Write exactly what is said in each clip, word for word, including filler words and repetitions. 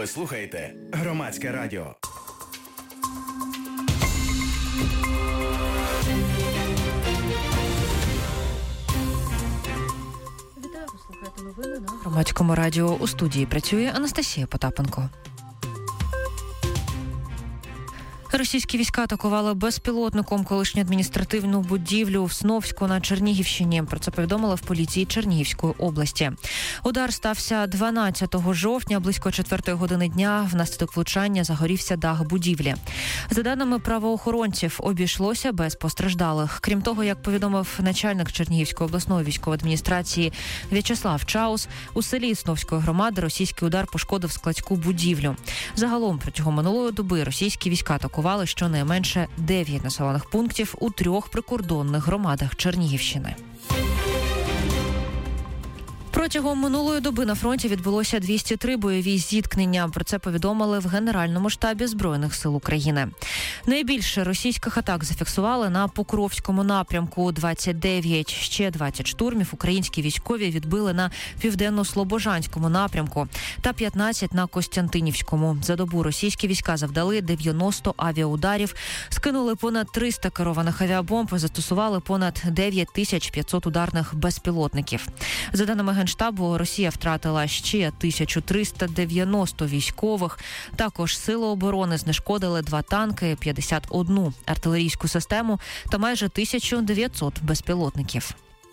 Ви слухаєте Громадське радіо. Вітаю, ви слухаєте новини на Громадському радіо. У студії працює Анастасія Потапенко. Російські війська атакували безпілотником колишню адміністративну будівлю в Сновську на Чернігівщині. Про це повідомили в поліції Чернігівської області. Удар стався дванадцятого жовтня, близько четвертої години дня. Внаслідок влучання загорівся дах будівлі. За даними правоохоронців, обійшлося без постраждалих. Крім того, як повідомив начальник Чернігівської обласної військової адміністрації В'ячеслав Чаус, у селі Сновської громади російський удар пошкодив складську будівлю. Загалом протягом минулої доби російські війська атакували щонайменше дев'ять населених пунктів у трьох прикордонних громадах Чернігівщини. Протягом минулої доби на фронті відбулося двісті три бойові зіткнення. Про це повідомили в Генеральному штабі Збройних сил України. Найбільше російських атак зафіксували на Покровському напрямку – двадцять дев'ять. Ще двадцять штурмів українські військові відбили на Південно-Слобожанському напрямку та п'ятнадцять на Костянтинівському. За добу російські війська завдали дев'яносто авіаударів, скинули понад триста керованих авіабомб і застосували понад дев'ять тисяч п'ятсот ударних безпілотників. За даними Генштабу, Росія втратила ще тисячу триста дев'яносто військових. Також сили оборони знешкодили два танки, п'ятдесят одну артилерійську систему та майже тисячу дев'ятсот безпілотників.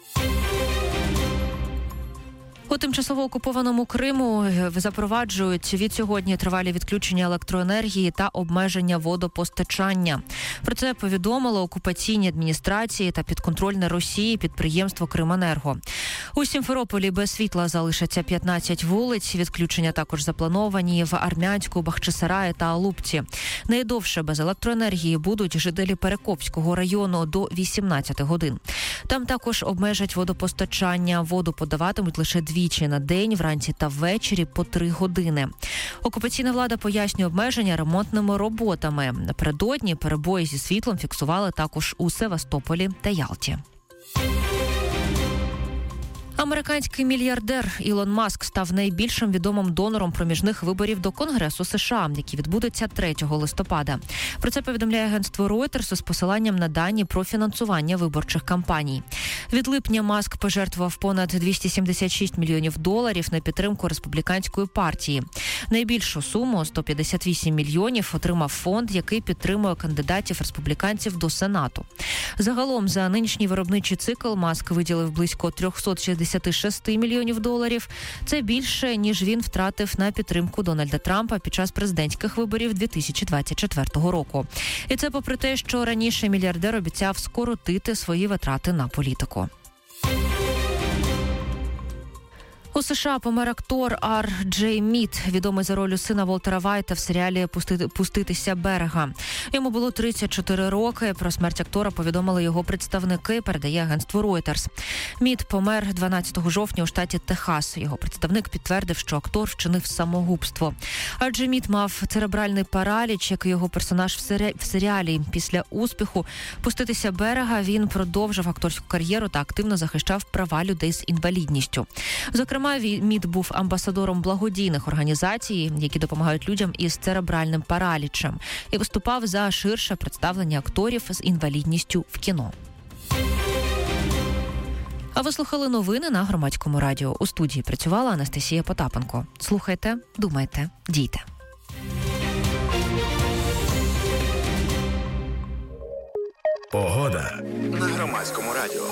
У тимчасово окупованому Криму запроваджують від сьогодні тривалі відключення електроенергії та обмеження водопостачання. Про це повідомило окупаційній адміністрації та підконтрольне Росії підприємство «Крименерго». У Сімферополі без світла залишаться п'ятнадцять вулиць. Відключення також заплановані в Армянську, Бахчисараї та Алупці. Найдовше без електроенергії будуть жителі Перекопського району до вісімнадцяти годин. Там також обмежать водопостачання. Воду подаватимуть лише двічі на день, вранці та ввечері по три години. Окупаційна влада пояснює обмеження ремонтними роботами. Напередодні перебої зі світлом фіксували також у Севастополі та Ялті. Американський мільярдер Ілон Маск став найбільшим відомим донором проміжних виборів до Конгресу США, які відбудуться третього листопада. Про це повідомляє агентство Reuters з посиланням на дані про фінансування виборчих кампаній. Від липня Маск пожертвував понад двісті сімдесят шість мільйонів доларів на підтримку республіканської партії. Найбільшу суму – сто п'ятдесят вісім мільйонів отримав фонд, який підтримує кандидатів республіканців до Сенату. Загалом за нинішній виробничий цикл Маск виділив близько триста шістдесят шість мільйонів доларів. Це більше, ніж він втратив на підтримку Дональда Трампа під час президентських виборів дві тисячі двадцять четвертого року. І це попри те, що раніше мільярдер обіцяв скоротити свої витрати на політику. У США помер актор Ар Джей Мід, відомий за ролью сина Волтера Вайта в серіалі «Пуститися берега». Йому було тридцять чотири роки. Про смерть актора повідомили його представники, передає агентство Reuters. Мід помер дванадцятого жовтня у штаті Техас. Його представник підтвердив, що актор вчинив самогубство. Ар Джей Мід мав церебральний параліч, як і його персонаж в, сері... в серіалі. Після успіху «Пуститися берега» він продовжив акторську кар'єру та активно захищав права людей з інвалідністю. Зокрема, Мід був амбасадором благодійних організацій, які допомагають людям із церебральним паралічем, і виступав за ширше представлення акторів з інвалідністю в кіно. А ви слухали новини на Громадському радіо. У студії працювала Анастасія Потапенко. Слухайте, думайте, дійте. Погода на Громадському радіо.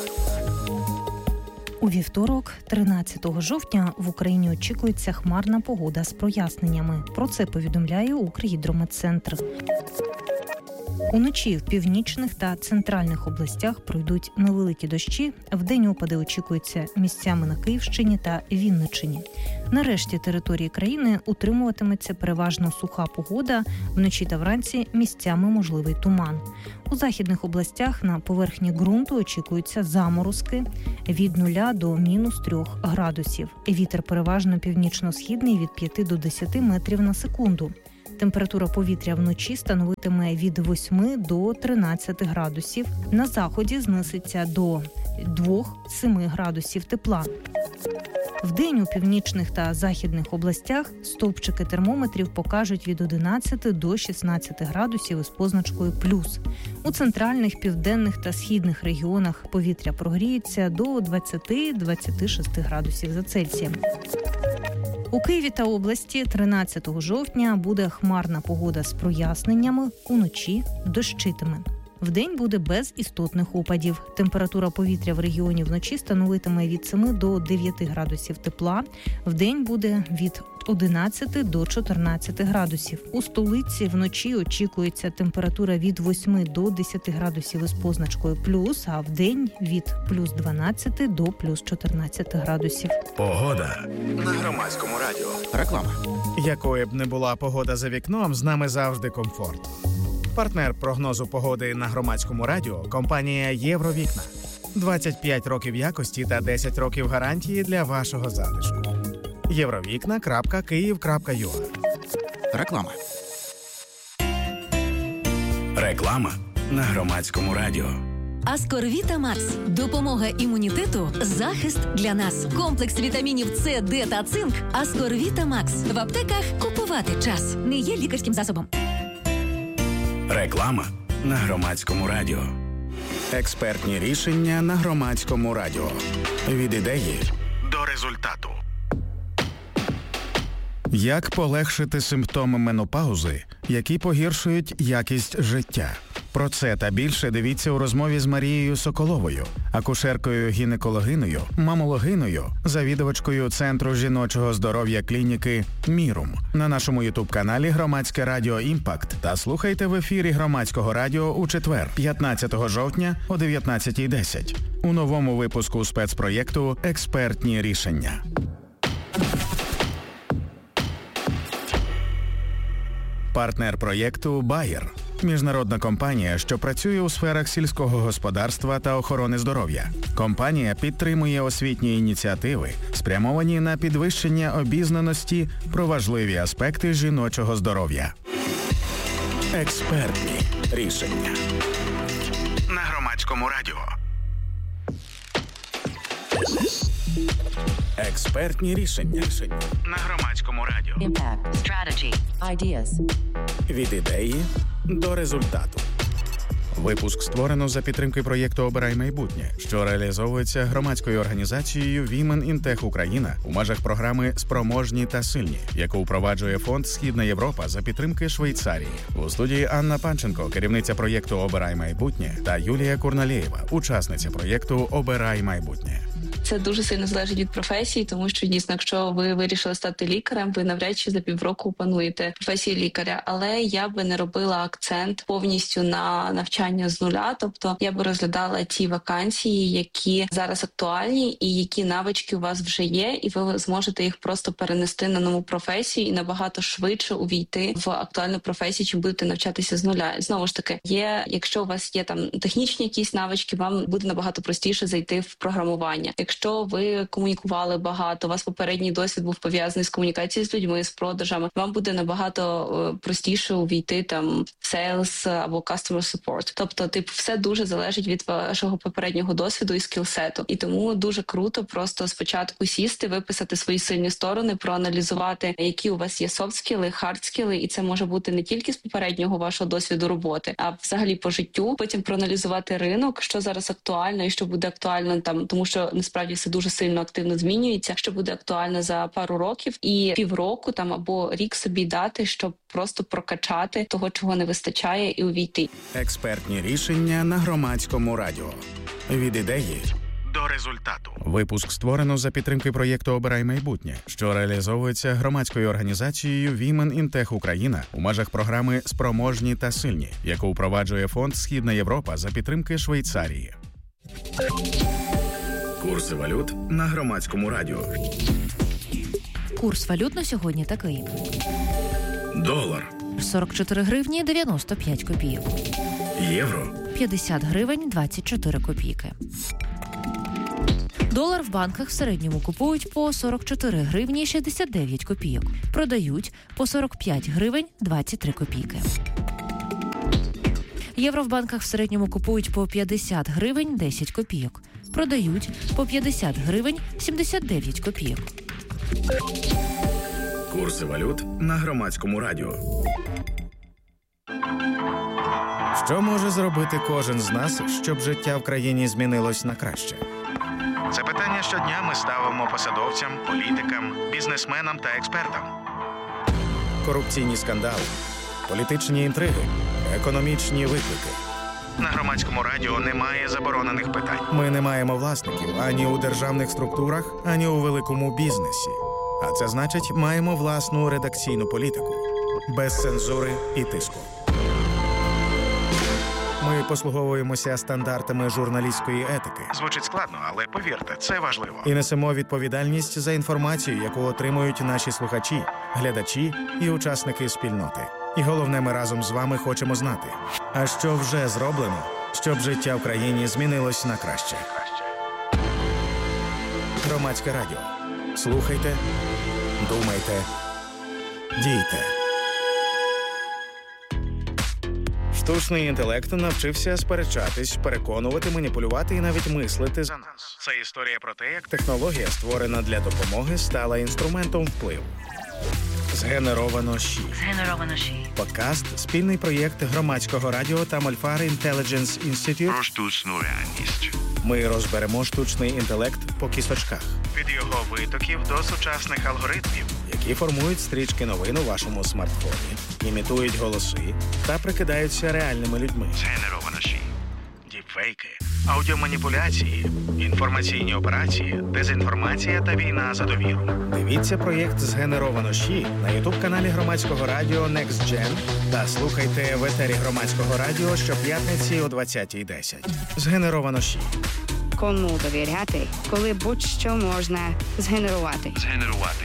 У вівторок, тринадцятого жовтня, в Україні очікується хмарна погода з проясненнями. Про це повідомляє Укргідрометцентр. Уночі в північних та центральних областях пройдуть невеликі дощі. Вдень опади очікуються місцями на Київщині та Вінниччині. На решті території країни утримуватиметься переважно суха погода. Вночі та вранці місцями можливий туман. У західних областях на поверхні ґрунту очікуються заморозки від нуля до мінус трьох градусів. Вітер переважно північно-східний від п'яти до десяти метрів на секунду. Температура повітря вночі становитиме від восьми до тринадцяти градусів. На заході знизиться до двох-семи градусів тепла. Вдень у північних та західних областях стовпчики термометрів покажуть від одинадцяти до шістнадцяти градусів із позначкою плюс. У центральних, південних та східних регіонах повітря прогріється до двадцяти - двадцяти шести градусів за Цельсієм. У Києві та області тринадцятого жовтня буде хмарна погода з проясненнями, уночі дощитиме. Вдень буде без істотних опадів. Температура повітря в регіоні вночі становитиме від семи до дев'яти градусів тепла. Вдень буде від одинадцяти до чотирнадцяти градусів. У столиці вночі очікується температура від восьми до десяти градусів із позначкою плюс, а вдень від плюс дванадцяти до плюс чотирнадцяти градусів. Погода на Громадському радіо. Реклама. Якою б не була погода за вікном, з нами завжди комфорт. Партнер прогнозу погоди на Громадському радіо – компанія «Євровікна». двадцять п'ять років якості та десять років гарантії для вашого затишку. євровікна крапка київ крапка ю а. Реклама. Реклама на Громадському радіо. Аскорвіта Макс. Допомога імунітету, захист для нас. Комплекс вітамінів С, Д та цинк. Аскорвіта Макс. В аптеках купувати час. Не є лікарським засобом. Реклама на Громадському радіо. Експертні рішення на Громадському радіо. Від ідеї До результату. Як полегшити симптоми менопаузи, які погіршують якість життя? Про це та більше дивіться у розмові з Марією Соколовою, акушеркою-гінекологиною, мамологиною, завідувачкою Центру жіночого здоров'я клініки «Мірум» на нашому ютуб-каналі «Громадське радіо Імпакт» та слухайте в ефірі Громадського радіо у четвер, п'ятнадцятого жовтня о дев'ятнадцятій десять у новому випуску спецпроєкту «Експертні рішення». Партнер проєкту «Байер» – міжнародна компанія, що працює у сферах сільського господарства та охорони здоров'я. Компанія підтримує освітні ініціативи, спрямовані на підвищення обізнаності про важливі аспекти жіночого здоров'я. Експертні рішення на Громадському радіо. Експертні рішення на Громадському радіо. Impact, strategy, ideas. Від ідеї до результату. Випуск створено за підтримки проєкту «Обирай майбутнє», що реалізовується громадською організацією Women in Tech Україна у межах програми «Спроможні та сильні», яку впроваджує фонд «Східна Європа» за підтримки Швейцарії. У студії Анна Панченко, керівниця проєкту «Обирай майбутнє», та Юлія Курналєєва, учасниця проєкту «Обирай майбутнє». Це дуже сильно залежить від професії, тому що, дійсно, якщо ви вирішили стати лікарем, ви навряд чи за півроку опануєте професію лікаря. Але я би не робила акцент повністю на навчання з нуля. Тобто я би розглядала ті вакансії, які зараз актуальні і які навички у вас вже є, і ви зможете їх просто перенести на нову професію і набагато швидше увійти в актуальну професію, чим будете навчатися з нуля. Знову ж таки, є, якщо у вас є там технічні якісь навички, вам буде набагато простіше зайти в програмування. Якщо ви комунікували багато, у вас попередній досвід був пов'язаний з комунікацією з людьми, з продажами, вам буде набагато простіше увійти там в sales або customer support. Тобто, типу, все дуже залежить від вашого попереднього досвіду і скілсету. І тому дуже круто просто спочатку сісти, виписати свої сильні сторони, проаналізувати, які у вас є софт-скіли, хард-скіли, і це може бути не тільки з попереднього вашого досвіду роботи, а взагалі по життю. Потім проаналізувати ринок, що зараз актуально і що буде актуально там, тому що насправді все дуже сильно активно змінюється, що буде актуально за пару років, і півроку там або рік собі дати, щоб просто прокачати того, чого не вистачає, і увійти. Експертні рішення на Громадському радіо. Від ідеї до результату. Випуск створено за підтримки проєкту «Обирай майбутнє», що реалізовується громадською організацією Women in Tech Україна у межах програми «Спроможні та сильні», яку впроваджує фонд «Східна Європа» за підтримки Швейцарії. Курси валют на Громадському радіо. Курс валют на сьогодні такий. Долар. сорок чотири гривні дев'яносто п'ять копійок. Євро. п'ятдесят гривень двадцять чотири копійки. Долар в банках в середньому купують по сорок чотири гривні шістдесят дев'ять копійок. Продають по сорок п'ять гривень двадцять три копійки. Євро в банках в середньому купують по п'ятдесят гривень десять копійок. продають по п'ятдесят гривень сімдесят дев'ять копійок. Курси валют на Громадському радіо. Що може зробити кожен з нас, щоб життя в країні змінилось на краще? Це питання щодня ми ставимо посадовцям, політикам, бізнесменам та експертам. Корупційні скандали, політичні інтриги, економічні виклики. На Громадському радіо немає заборонених питань. Ми не маємо власників ані у державних структурах, ані у великому бізнесі. А це значить, маємо власну редакційну політику. Без цензури і тиску. Ми послуговуємося стандартами журналістської етики. Звучить складно, але повірте, це важливо. І несемо відповідальність за інформацію, яку отримують наші слухачі, глядачі і учасники спільноти. І головне, ми разом з вами хочемо знати, а що вже зроблено, щоб життя в країні змінилось на краще. Громадське радіо. Слухайте, думайте, дійте. Штучний інтелект навчився сперечатись, переконувати, маніпулювати і навіть мислити за нас. Це історія про те, як технологія, створена для допомоги, стала інструментом впливу. Згенеровано ЩІ. Згенеровано ЩІ. Подкаст – спільний проєкт Громадського радіо та Мольфар Intelligence Institute. Про штучну реальність. Ми розберемо штучний інтелект по кісточках. Від його витоків до сучасних алгоритмів, які формують стрічки новин у вашому смартфоні, імітують голоси та прикидаються реальними людьми. Згенеровано ЩІ. Діпфейки, аудіоманіпуляції, інформаційні операції, дезінформація та війна за довіру. Дивіться проєкт «Згенеровано ЩІ» на ютуб-каналі Громадського радіо Next Gen та слухайте в етері Громадського радіо щоп'ятниці о двадцятій десять. «Згенеровано ЩІ». Кому довіряти, коли будь-що можна згенерувати. Згенерувати.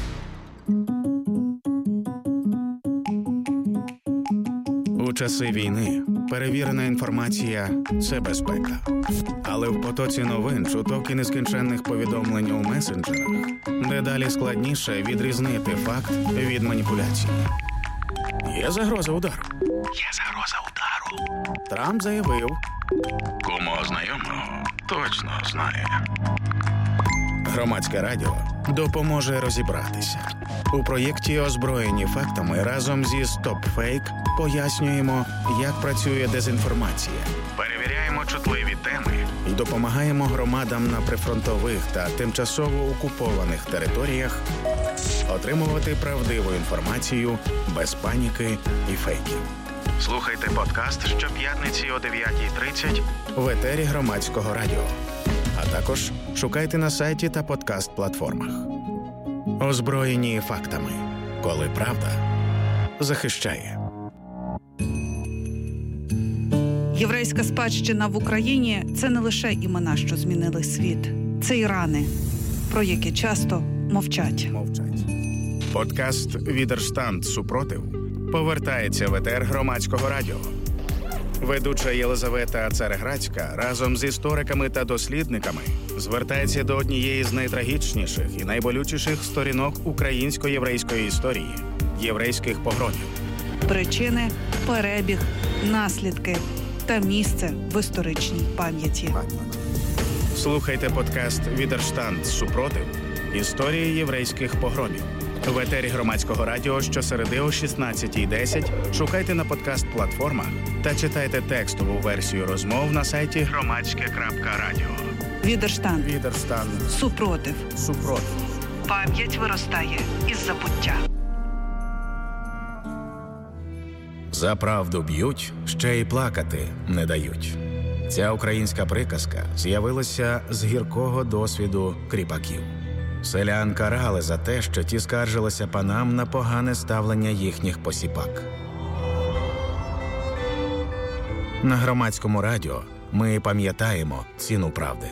У часи війни перевірена інформація – це безпека. Але в потоці новин, чуток і нескінченних повідомлень у месенджерах дедалі складніше відрізнити факт від маніпуляції. Є загроза удару. Є загроза удару. Трамп заявив. Кому знайомого точно знає. Громадське радіо допоможе розібратися. У проєкті «Озброєні фактами» разом зі StopFake пояснюємо, як працює дезінформація. Перевіряємо чутливі теми і допомагаємо громадам на прифронтових та тимчасово окупованих територіях отримувати правдиву інформацію без паніки і фейків. Слухайте подкаст щоп'ятниці о дев'ятій тридцять в етері Громадського радіо. А також шукайте на сайті та подкаст-платформах. Озброєні фактами. Коли правда захищає. Єврейська спадщина в Україні – це не лише імена, що змінили світ. Це і рани, про які часто мовчать. Мовчать. Подкаст «Відерштанд. Супротив» повертається в етер Громадського радіо. Ведуча Єлизавета Цареградська разом з істориками та дослідниками звертається до однієї з найтрагічніших і найболючіших сторінок українсько-єврейської історії – єврейських погромів. Причини, перебіг, наслідки та місце в історичній пам'яті. Слухайте подкаст «Відерштанд. Супротив. Історії єврейських погромів». В етері Громадського радіо щосереди о шістнадцятій десять шукайте на подкаст-платформах та читайте текстову версію розмов на сайті громадське крапка радіо. Відерштанд. Відерштанд. Супротив. Супротив. Пам'ять виростає із забуття. За правду б'ють, ще й плакати не дають. Ця українська приказка з'явилася з гіркого досвіду кріпаків. Селян карали за те, що ті скаржилися панам на погане ставлення їхніх посіпак. На Громадському радіо ми пам'ятаємо ціну правди.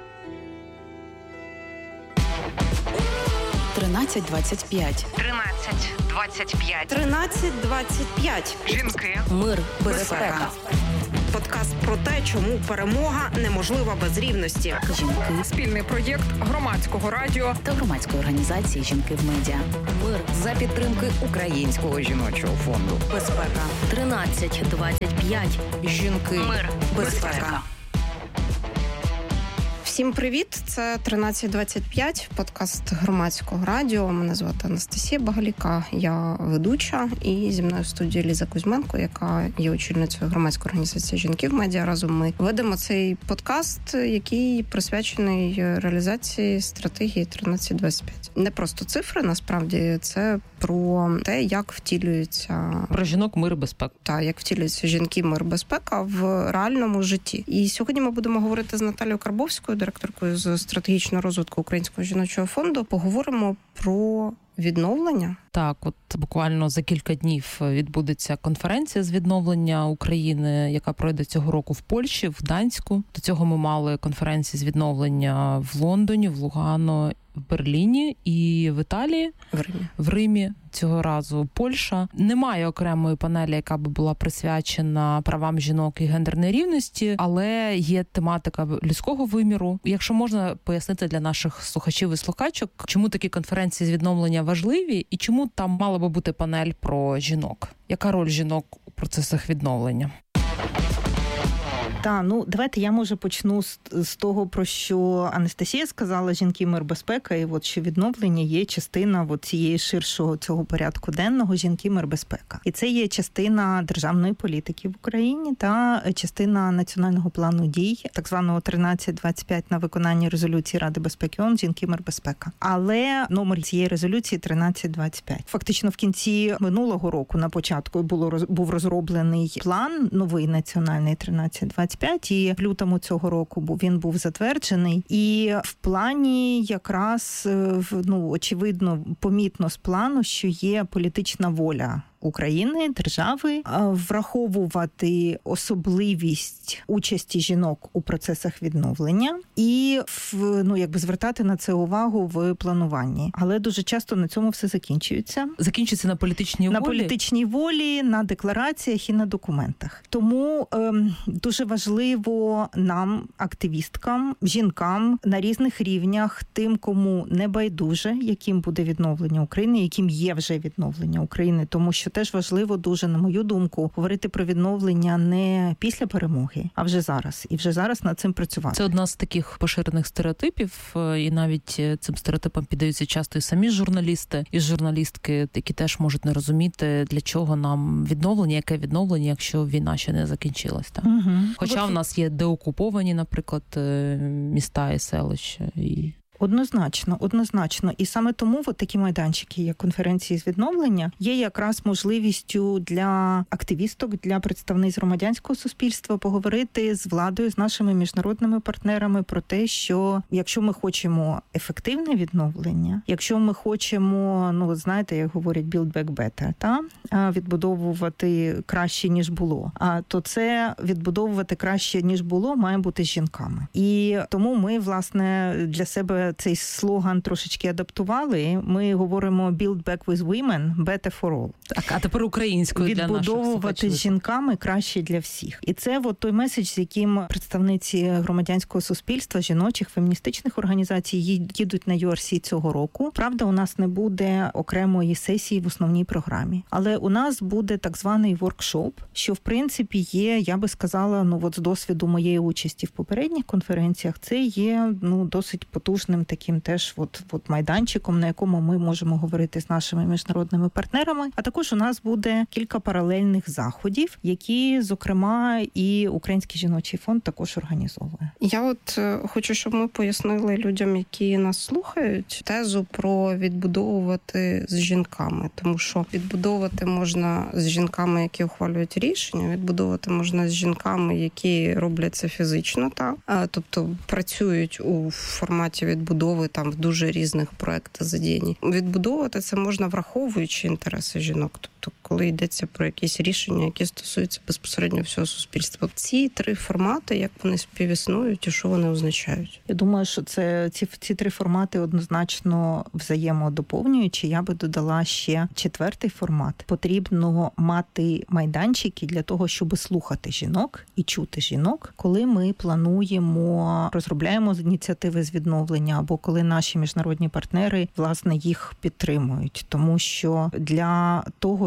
тринадцять двадцять п'ять. тринадцять двадцять п'ять. тринадцять двадцять п'ять. Жінки. Мир. Безпека. Подкаст про те, чому перемога неможлива без рівності. Жінки. Спільний проєкт Громадського радіо Та громадської організації «Жінки в медіа». Мир. за підтримки Українського жіночого фонду. Безпека. тринадцять двадцять п'ять. Жінки. Мир. Безпека. Всім привіт! Це тринадцять двадцять п'ять, подкаст Громадського радіо. Мене звати Анастасія Багаліка, я ведуча, і зі мною в студії Ліза Кузьменко, яка є очільницею громадської організації «Жінки в медіа». Разом ми ведемо цей подкаст, який присвячений реалізації стратегії тринадцять двадцять п'ять. Не просто цифри, насправді, це про те, як втілюється... Про жінок, мир і безпеку. Так, як втілюється жінки, мир, безпека в реальному житті. І сьогодні ми будемо говорити з Наталією Карбовською, директоркою з стратегічного розвитку Українського жіночого фонду. Поговоримо про відновлення. Так, от буквально за кілька днів відбудеться конференція з відновлення України, яка пройде цього року в Польщі, в Гданську. До цього ми мали конференції з відновлення в Лондоні, в Лугано, в Берліні і в Італії. В Римі. В Римі. Цього разу Польща. Немає окремої панелі, яка би була присвячена правам жінок і гендерній рівності, але є тематика людського виміру. Якщо можна пояснити для наших слухачів і слухачок, чому такі конференції з відновлення важливі і чому там мала би бути панель про жінок? Яка роль жінок у процесах відновлення? Так, ну давайте я, може, почну з, з того, про що Анастасія сказала, жінки, мир, безпека, і от що відновлення є частина от цієї ширшого цього порядку денного жінки, мир, безпека. І це є частина державної політики в Україні та частина національного плану дій, так званого тринадцять двадцять п'ять на виконання резолюції Ради безпеки ООН жінки, мир, безпека. Але номер цієї резолюції тринадцять двадцять п'ять. Фактично в кінці минулого року на початку було був розроблений план новий національний тринадцять двадцять п'ять, і в лютому цього року він був затверджений. І в плані якраз, ну, очевидно, помітно з плану, що є політична воля України, держави, враховувати особливість участі жінок у процесах відновлення і ну, якби звертати на це увагу в плануванні. Але дуже часто на цьому все закінчується. Закінчується на політичній на волі? На політичній волі, на деклараціях і на документах. Тому ем, дуже важливо нам, активісткам, жінкам на різних рівнях, тим, кому не байдуже, яким буде відновлення України, яким є вже відновлення України, тому що теж важливо дуже, на мою думку, говорити про відновлення не після перемоги, а вже зараз. І вже зараз над цим працювати. Це одна з таких поширених стереотипів, і навіть цим стереотипам піддаються часто і самі журналісти, і журналістки, які теж можуть не розуміти, для чого нам відновлення, яке відновлення, якщо війна ще не закінчилась. Так? Угу. Хоча в нас є деокуповані, наприклад, міста і селища. І... Однозначно, однозначно. І саме тому от такі майданчики, як конференції з відновлення, є якраз можливістю для активісток, для представниць громадянського суспільства поговорити з владою, з нашими міжнародними партнерами про те, що якщо ми хочемо ефективне відновлення, якщо ми хочемо, ну, знаєте, як говорять, build back better, та? Відбудовувати краще, ніж було, а то це відбудовувати краще, ніж було, має бути з жінками. І тому ми, власне, для себе цей слоган трошечки адаптували. Ми говоримо «Build back with women, better for all». Так, а тепер українською для наших слухачів. Відбудовувати з жінками краще для всіх. І це от той меседж, з яким представниці громадянського суспільства, жіночих, феміністичних організацій їдуть на ю ар сі цього року. Правда, у нас не буде окремої сесії в основній програмі. Але у нас буде так званий воркшоп, що, в принципі, є, я би сказала, ну от з досвіду моєї участі в попередніх конференціях, це є, ну, досить потужним таким теж от, от майданчиком, на якому ми можемо говорити з нашими міжнародними партнерами. А також у нас буде кілька паралельних заходів, які, зокрема, і Український жіночий фонд також організовує. Я от хочу, щоб ми пояснили людям, які нас слухають, тезу про відбудовувати з жінками. Тому що відбудовувати можна з жінками, які ухвалюють рішення, відбудовувати можна з жінками, які роблять це фізично, так? Тобто працюють у форматі відбудовувати відбудови там в дуже різних проєктах задіяні. Відбудовувати це можна, враховуючи інтереси жінок. Тобто, коли йдеться про якісь рішення, які стосуються безпосередньо всього суспільства. Ці три формати, як вони співіснують і що вони означають? Я думаю, що це ці, ці три формати однозначно взаємодоповнюючі. Я би додала ще четвертий формат. Потрібно мати майданчики для того, щоб слухати жінок і чути жінок, коли ми плануємо, розробляємо ініціативи з відновлення, або коли наші міжнародні партнери, власне, їх підтримують. Тому що для того,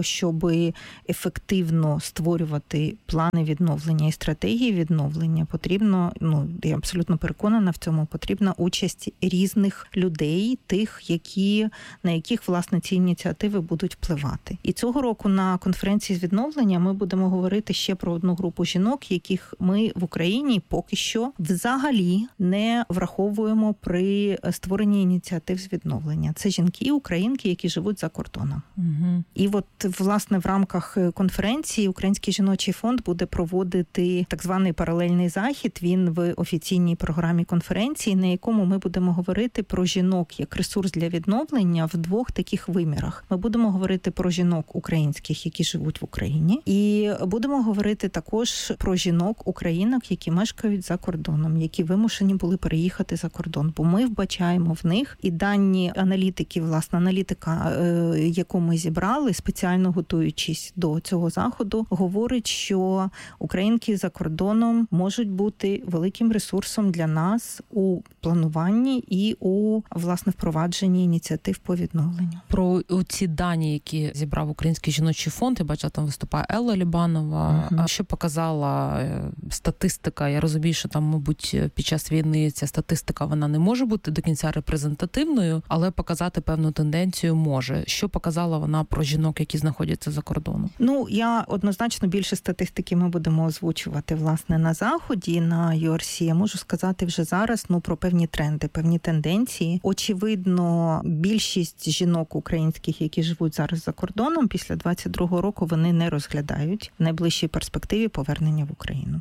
щоб ефективно створювати плани відновлення і стратегії відновлення, потрібно, ну, я абсолютно переконана в цьому, потрібна участь різних людей, тих, які, на яких, власне, ці ініціативи будуть впливати. І цього року на конференції з відновлення ми будемо говорити ще про одну групу жінок, яких ми в Україні поки що взагалі не враховуємо при створенні ініціатив з відновлення. Це жінки, українки, які живуть за кордоном. Угу. І от, власне, в рамках конференції Український жіночий фонд буде проводити так званий паралельний захід. Він в офіційній програмі конференції, на якому ми будемо говорити про жінок як ресурс для відновлення в двох таких вимірах. Ми будемо говорити про жінок українських, які живуть в Україні, і будемо говорити також про жінок українок, які мешкають за кордоном, які вимушені були переїхати за кордон. Бо ми вбачаємо в них і дані аналітики, власне, аналітика, яку ми зібрали, спеціально готуючись до цього заходу, говорить, що українки за кордоном можуть бути великим ресурсом для нас у плануванні і у, власне, впровадженні ініціатив по відновленню. Про ці дані, які зібрав Український жіночий фонд, я бачила, там виступає Елла Лібанова. Uh-huh. Що показала статистика? Я розумію, що там, мабуть, під час війни ця статистика, вона не може бути до кінця репрезентативною, але показати певну тенденцію може. Що показала вона про жінок, які знаходяться за кордоном? Ну, я однозначно більше статистики ми будемо озвучувати, власне, на Заході, на ю ар сі. Я можу сказати вже зараз, ну, про певні тренди, певні тенденції. Очевидно, більшість жінок українських, які живуть зараз за кордоном, після двадцять другого року вони не розглядають в найближчій перспективі повернення в Україну.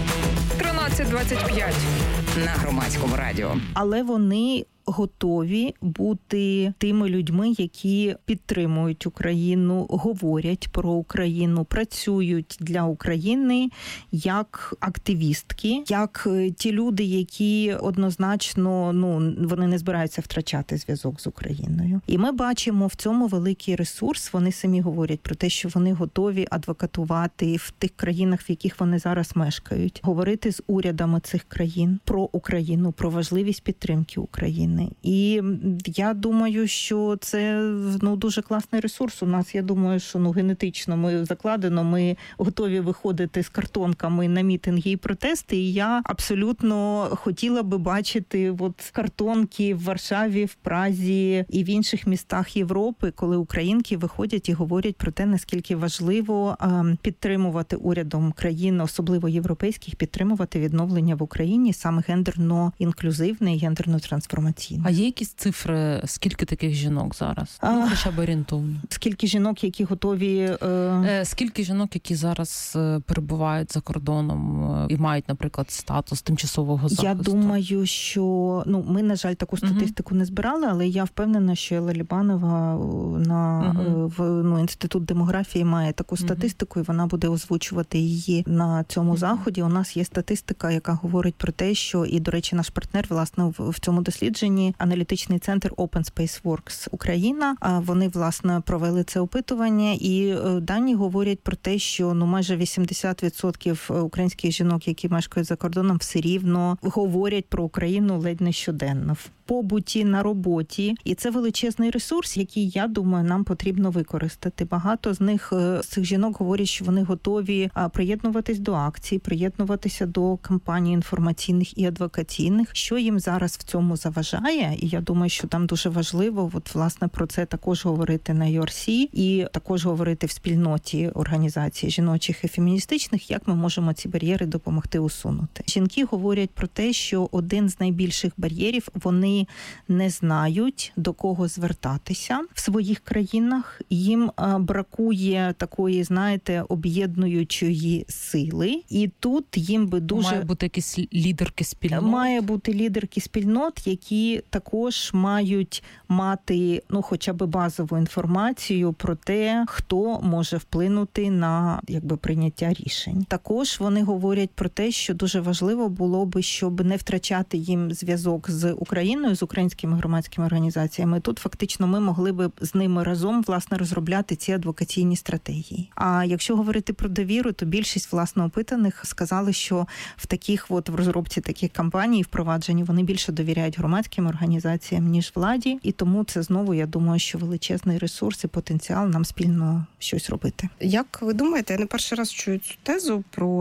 тринадцять двадцять п'ять на Громадському радіо. Але вони готові бути тими людьми, які підтримують Україну, говорять про Україну, працюють для України як активістки, як ті люди, які однозначно, ну, вони не збираються втрачати зв'язок з Україною. І ми бачимо в цьому великий ресурс. Вони самі говорять про те, що вони готові адвокатувати в тих країнах, в яких вони зараз мешкають, говорити з урядами цих країн про Україну, про важливість підтримки України. І я думаю, що це, ну, дуже класний ресурс. У нас, я думаю, що, ну, генетично ми закладено, ми готові виходити з картонками на мітинги і протести. І я абсолютно хотіла би бачити от картонки в Варшаві, в Празі і в інших містах Європи, коли українки виходять і говорять про те, наскільки важливо підтримувати урядом країн, особливо європейських, підтримувати відновлення в Україні саме гендерно-інклюзивне і гендерно-трансформаційне. А є якісь цифри, скільки таких жінок зараз? Ну, хоча б орієнтовно. Скільки жінок, які готові... Е... Скільки жінок, які зараз перебувають за кордоном і мають, наприклад, статус тимчасового захисту? Я думаю, що... Ну, ми, на жаль, таку статистику uh-huh. не збирали, але я впевнена, що Елла Лібанова на uh-huh. в ну, Інститут демографії має таку статистику, uh-huh. і вона буде озвучувати її на цьому uh-huh. заході. У нас є статистика, яка говорить про те, що, і, до речі, наш партнер, власне, в, в цьому дослідженні аналітичний центр Open Space Works Україна. Вони, власне, провели це опитування, і дані говорять про те, що, ну, майже вісімдесят відсотків українських жінок, які мешкають за кордоном, все рівно говорять про Україну ледь не щоденно. В побуті, на роботі. І це величезний ресурс, який, я думаю, нам потрібно використати. Багато з них, з цих жінок говорять, що вони готові приєднуватись до акцій, приєднуватися до кампаній інформаційних і адвокаційних. Що їм зараз в цьому заважає? І я думаю, що там дуже важливо, от, власне, про це також говорити на ю ар сі і також говорити в спільноті організацій жіночих і феміністичних, як ми можемо ці бар'єри допомогти усунути. Жінки говорять про те, що один з найбільших бар'єрів – вони не знають, до кого звертатися в своїх країнах. Їм бракує такої, знаєте, об'єднуючої сили. І тут їм би дуже... Має бути якісь лідерки спільнот? Має бути лідерки спільнот, які також мають мати, ну, хоча б базову інформацію про те, хто може вплинути на, якби, прийняття рішень. Також вони говорять про те, що дуже важливо було би, щоб не втрачати їм зв'язок з Україною, Україною, з українськими громадськими організаціями, тут фактично ми могли би з ними разом, власне, розробляти ці адвокаційні стратегії. А якщо говорити про довіру, то більшість, власне, опитаних сказали, що в таких от, в розробці таких кампаній, впровадженні, вони більше довіряють громадським організаціям, ніж владі. І тому це знову, я думаю, що величезний ресурс і потенціал нам спільно щось робити. Як ви думаєте, я не перший раз чую цю тезу про